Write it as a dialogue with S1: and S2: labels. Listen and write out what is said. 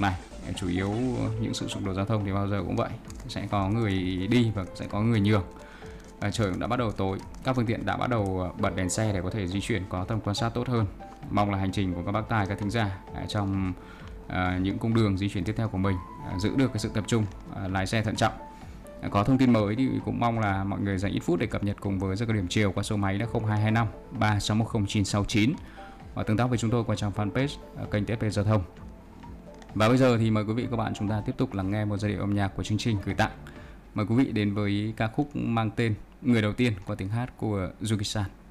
S1: này. Chủ yếu những sự xung đột giao thông thì bao giờ cũng vậy, sẽ có người đi và sẽ có người nhường. Trời cũng đã bắt đầu tối, các phương tiện đã bắt đầu bật đèn xe để có thể di chuyển có tầm quan sát tốt hơn. Mong là hành trình của các bác tài, các thính giả trong những cung đường di chuyển tiếp theo của mình giữ được cái sự tập trung, lái xe thận trọng. Có thông tin mới thì cũng mong là mọi người dành ít phút để cập nhật cùng với giờ cao điểm chiều qua số máy là 0225 3610 969 và tương tác với chúng tôi qua trang fanpage kênh TFP Giao thông. Và bây giờ thì mời quý vị các bạn chúng ta tiếp tục lắng nghe một giai điệu âm nhạc của chương trình gửi tặng. Mời quý vị đến với ca khúc mang tên Người Đầu Tiên qua tiếng hát của Yuki-san.